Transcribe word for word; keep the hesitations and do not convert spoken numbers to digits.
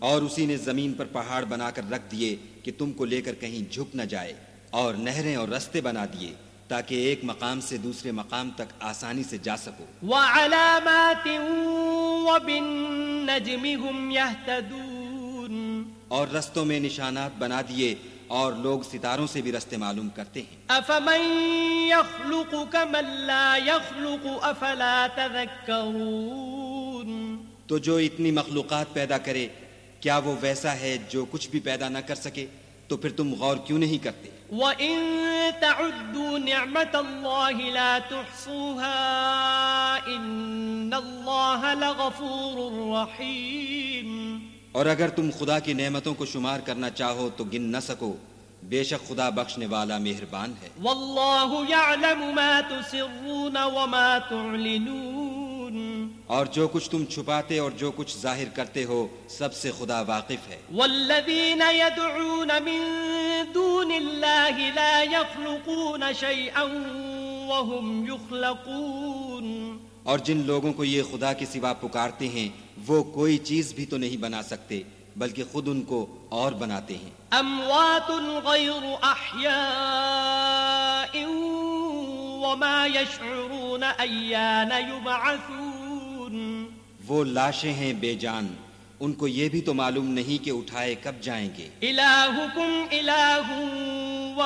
اور اسی نے زمین پر پہاڑ بنا کر رکھ دیے کہ تم کو لے کر کہیں جھک نہ جائے، اور نہریں اور رستے بنا دیے تاکہ ایک مقام سے دوسرے مقام تک آسانی سے جا سکو۔ وعلامات وبالنجم هم يهتدون، اور رستوں میں نشانات بنا دیے اور لوگ ستاروں سے بھی رستے معلوم کرتے ہیں۔ افمن يخلق كمن لا يخلق افلا تذكرون، تو جو اتنی مخلوقات پیدا کرے کیا وہ ویسا ہے جو کچھ بھی پیدا نہ کر سکے؟ تو پھر تم غور کیوں نہیں کرتے؟ وَإِن تَعُدُّوا نِعْمَةَ اللَّهِ لَا تُحْصُوهَا إِنَّ اللَّهَ لَغَفُورٌ رَحِيمٌ، اور اگر تم خدا کی نعمتوں کو شمار کرنا چاہو تو گن نہ سکو، بے شک خدا بخشنے والا مہربان ہے۔ وَاللَّهُ يَعْلَمُ مَا تُسِرُّونَ وَمَا تُعْلِنُونَ، اور جو کچھ تم چھپاتے اور جو کچھ ظاہر کرتے ہو سب سے خدا واقف ہے۔ وَالَّذِينَ يَدْعُونَ مِن دُونِ اللَّهِ لَا يَخْلُقُونَ شَيْئًا وَهُمْ يُخْلَقُونَ، اور جن لوگوں کو یہ خدا کے سوا پکارتے ہیں وہ کوئی چیز بھی تو نہیں بنا سکتے بلکہ خود ان کو اور بناتے ہیں۔ اموات غیر احیاء وما يشعرون ایان یبعثون، وہ لاشیں ہیں بے جان، ان کو یہ بھی تو معلوم نہیں کہ اٹھائے کب جائیں گے۔ الہکم الہ